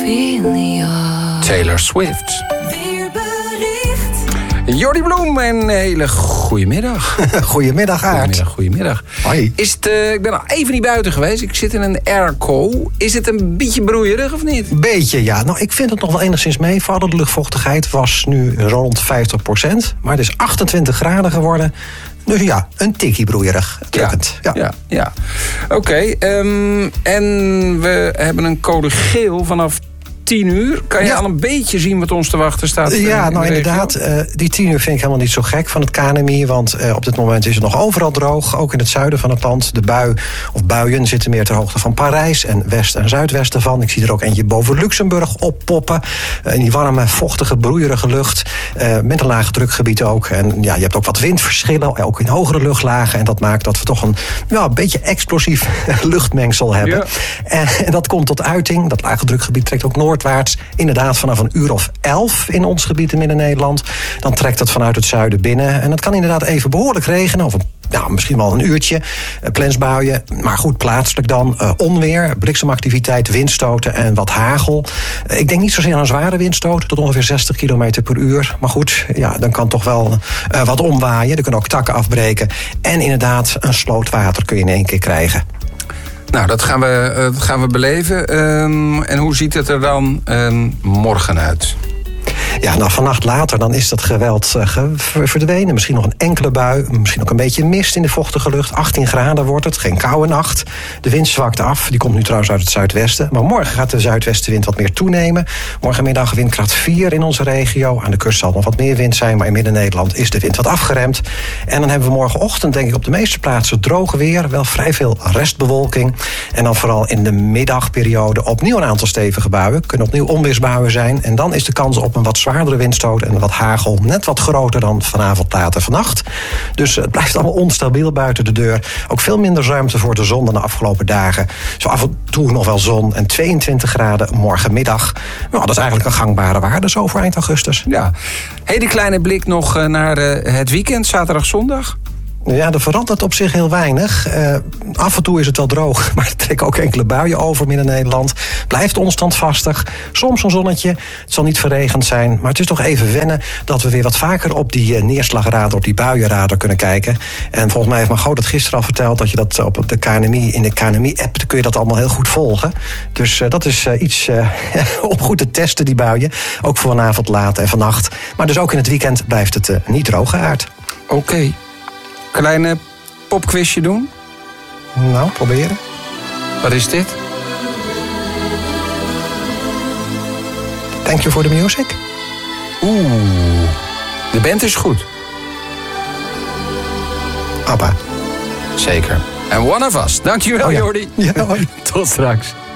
Taylor Swift. Jordi Bloem en een hele goedemiddag. Goedemiddag, Aart. Goedemiddag. Hoi. Ik ben al even niet buiten geweest. Ik zit in een airco. Is het een beetje broeierig of niet? Beetje, ja. Nou, ik vind het nog wel enigszins meevallen. De luchtvochtigheid was nu rond 50%. Maar het is 28 graden geworden. Dus ja, een tikkie broeierig. Drukkend. Ja. Oké, en we hebben een code geel vanaf 10 uur. Kan je al een beetje zien wat ons te wachten staat? Ja, nou inderdaad. Die 10 uur vind ik helemaal niet zo gek van het KNMI. Want op dit moment is het nog overal droog. Ook in het zuiden van het land. De bui of buien zitten meer ter hoogte van Parijs. En west- en zuidwesten van. Ik zie er ook eentje boven Luxemburg oppoppen. In die warme, vochtige, broeierige lucht. Met een lage drukgebied ook. En ja, je hebt ook wat windverschillen. Ook in hogere luchtlagen. En dat maakt dat we toch een beetje explosief luchtmengsel hebben. Ja. En dat komt tot uiting. Dat lage drukgebied trekt ook noordwaarts. Inderdaad vanaf een uur of 11 in ons gebied in Midden-Nederland. Dan trekt het vanuit het zuiden binnen. En dat kan inderdaad even behoorlijk regenen. Of misschien wel een uurtje. Plensbuien. Maar goed, plaatselijk dan. Onweer, bliksemactiviteit, windstoten en wat hagel. Ik denk niet zozeer aan zware windstoten. Tot ongeveer 60 km per uur. Maar goed, ja, dan kan toch wel wat omwaaien. Er kunnen ook takken afbreken. En inderdaad, een sloot water kun je in één keer krijgen. Nou, dat gaan we beleven. En hoe ziet het er dan morgen uit? Ja, nou, vannacht later dan is dat geweld verdwenen. Misschien nog een enkele bui. Misschien ook een beetje mist in de vochtige lucht. 18 graden wordt het. Geen koude nacht. De wind zwakt af. Die komt nu trouwens uit het zuidwesten. Maar morgen gaat de zuidwestenwind wat meer toenemen. Morgenmiddag windkracht 4 in onze regio. Aan de kust zal nog wat meer wind zijn. Maar in Midden-Nederland is de wind wat afgeremd. En dan hebben we morgenochtend denk ik op de meeste plaatsen droog weer. Wel vrij veel restbewolking. En dan vooral in de middagperiode opnieuw een aantal stevige buien. Kunnen opnieuw onweersbuien zijn. En dan is de kans op een wat zwaardere windstoot en wat hagel net wat groter dan vanavond, later vannacht. Dus het blijft allemaal onstabiel buiten de deur. Ook veel minder ruimte voor de zon dan de afgelopen dagen. Zo af en toe nog wel zon en 22 graden morgenmiddag. Nou, dat is eigenlijk een gangbare waarde zo voor eind augustus. Ja. Hele kleine blik nog naar het weekend, zaterdag, zondag. Ja, er verandert op zich heel weinig. Af en toe is het wel droog, maar er trekken ook enkele buien over Midden-Nederland. Blijft onstandvastig. Soms een zonnetje. Het zal niet verregend zijn, maar het is toch even wennen dat we weer wat vaker op die neerslagradar, op die buienradar kunnen kijken. En volgens mij heeft Margot dat gisteren al verteld dat je dat op de KNMI, in de KNMI-app kun je dat allemaal heel goed volgen. Dus dat is iets om goed te testen, die buien. Ook voor vanavond laat en vannacht. Maar dus ook in het weekend blijft het niet droog, Aard. Oké. Kleine popquizje doen? Nou, proberen. Wat is dit? Thank you for the music. De band is goed. ABBA. Zeker. And One of Us. Dankjewel, Jordi. Ja, hoi. Tot straks.